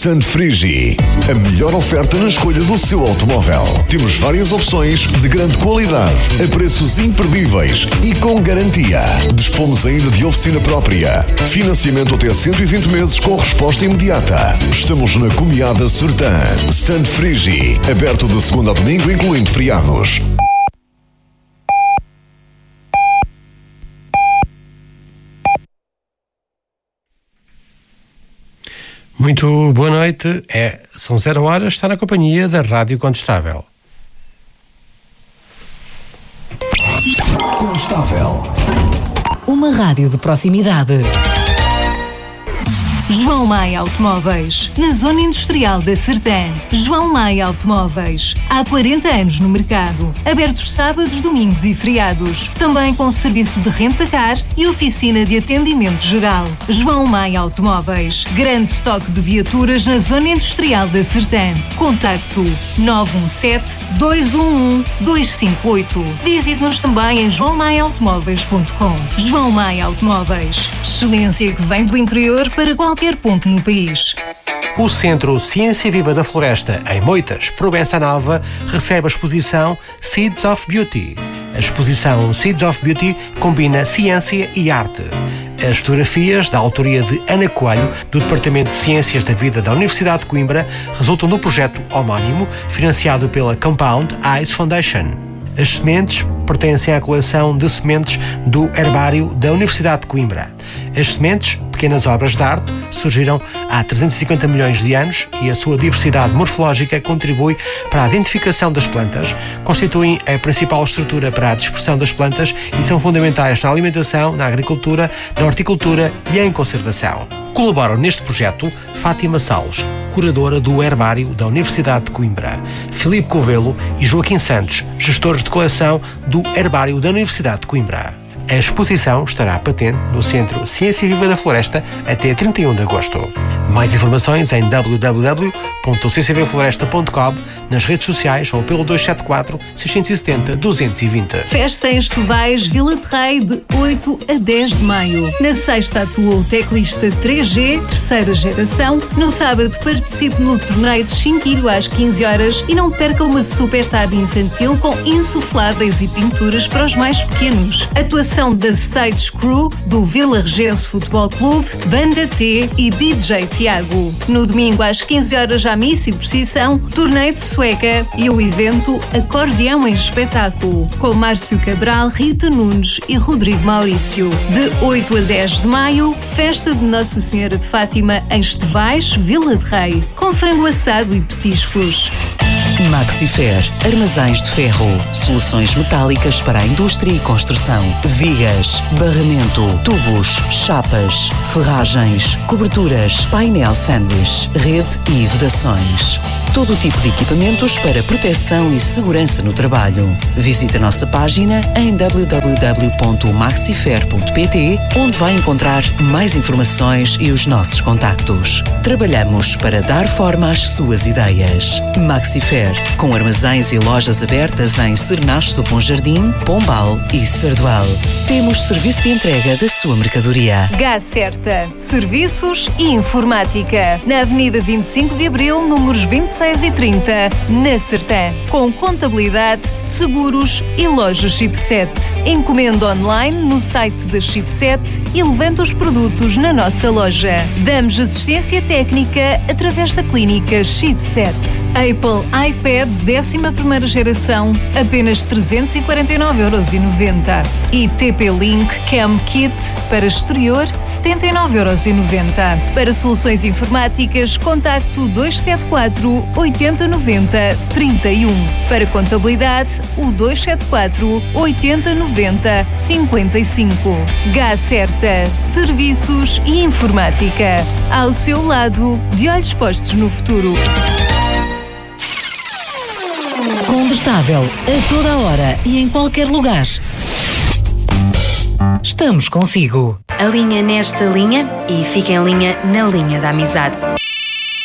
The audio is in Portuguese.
Stand Frigi, a melhor oferta na escolha do seu automóvel. Temos várias opções de grande qualidade, a preços imperdíveis e com garantia. Dispomos ainda de oficina própria. Financiamento até 120 meses com resposta imediata. Estamos na Comiada Sertã. Stand Frigi, aberto de segunda a domingo, incluindo feriados. Muito boa noite. São 0 horas, está na companhia da Rádio Contestável. Contestável. Uma rádio de proximidade. João Maia Automóveis, na Zona Industrial da Sertã. João Maia Automóveis, há 40 anos no mercado. Abertos sábados, domingos e feriados. Também com serviço de renta-car e oficina de atendimento geral. João Maia Automóveis, grande estoque de viaturas na Zona Industrial da Sertã. Contacto 917-211-258. Visite-nos também em joaomaiaautomóveis.com. João Maia Automóveis, excelência que vem do interior para qualquer ponto no país. O Centro Ciência Viva da Floresta, em Moitas, Provença Nova, recebe a exposição Seeds of Beauty. A exposição Seeds of Beauty combina ciência e arte. As fotografias, da autoria de Ana Coelho, do Departamento de Ciências da Vida da Universidade de Coimbra, resultam do projeto homónimo, financiado pela Compound Eyes Foundation. As sementes pertencem à coleção de sementes do Herbário da Universidade de Coimbra. As sementes, pequenas obras de arte, surgiram há 350 milhões de anos e a sua diversidade morfológica contribui para a identificação das plantas, constituem a principal estrutura para a dispersão das plantas e são fundamentais na alimentação, na agricultura, na horticultura e em conservação. Colaboram neste projeto Fátima Salles, curadora do Herbário da Universidade de Coimbra, Filipe Covelo e Joaquim Santos, gestores de coleção do Herbário da Universidade de Coimbra. A exposição estará patente no Centro Ciência Viva da Floresta até 31 de agosto. Mais informações em www.ccvfloresta.com, nas redes sociais ou pelo 274-670-220. Festa em Estovais, Vila de Rei, de 8 a 10 de maio. Na sexta atua o teclista 3G, terceira geração. No sábado participe no torneio de 5 kg às 15 horas e não perca uma super tarde infantil com insufláveis e pinturas para os mais pequenos. Atuação da Stage Crew, do Vila Regense Futebol Clube, Banda T e DJ Tiago. No domingo às 15 horas à missa e procissão, torneio de sueca e o evento Acordeão em Espetáculo, com Márcio Cabral, Rita Nunes e Rodrigo Maurício. De 8 a 10 de maio, festa de Nossa Senhora de Fátima em Estovais, Vila de Rei, com frango assado e petiscos. Maxifer, armazéns de ferro, soluções metálicas para a indústria e construção, vigas, barramento, tubos, chapas, ferragens, coberturas, painel sanduíche, rede e vedações. Todo o tipo de equipamentos para proteção e segurança no trabalho. Visite a nossa página em www.maxifer.pt, onde vai encontrar mais informações e os nossos contactos. Trabalhamos para dar forma às suas ideias. Maxifer, com armazéns e lojas abertas em Cernacho do Bom Jardim, Pombal e Sardual. Temos serviço de entrega da sua mercadoria. Gás Certa, serviços e informática. Na Avenida 25 de Abril, números 26 e 30, na Sertã. Com contabilidade, seguros e loja Chipset. Encomenda online no site da Chipset e levanta os produtos na nossa loja. Damos assistência técnica através da clínica Chipset. Apple iPad 11ª geração, apenas 349,90€. E TP-Link Cam Kit para exterior, 79,90€. Para soluções informáticas, contacto 274 80 90 31. Para contabilidade, o 274 80 90 55. Gás Certa, serviços e informática. Ao seu lado, de olhos postos no futuro. Contestável, a toda a hora e em qualquer lugar. Estamos consigo. Alinha nesta linha e fica em linha na linha da amizade.